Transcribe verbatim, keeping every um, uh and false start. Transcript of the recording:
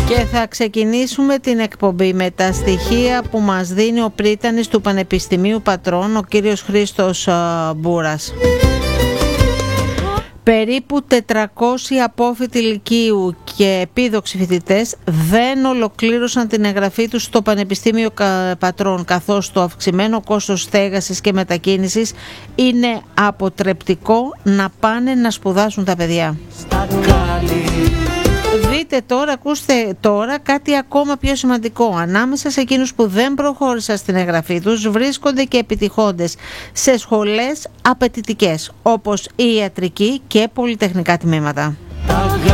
Και θα ξεκινήσουμε την εκπομπή με τα στοιχεία που μας δίνει ο πρίτανης του Πανεπιστημίου Πατρών, ο κύριος Χρήστος Μπούρας. Περίπου τετρακόσιοι απόφοιτοι λυκείου και επίδοξοι φοιτητές δεν ολοκλήρωσαν την εγγραφή τους στο Πανεπιστήμιο Πατρών, καθώς το αυξημένο κόστος στέγασης και μετακίνησης είναι αποτρεπτικό να πάνε να σπουδάσουν τα παιδιά. Δείτε τώρα, ακούστε τώρα κάτι ακόμα πιο σημαντικό. Ανάμεσα σε εκείνους που δεν προχώρησαν στην εγγραφή τους βρίσκονται και επιτυχώντες σε σχολές απαιτητικές, όπως η ιατρική και πολυτεχνικά τμήματα.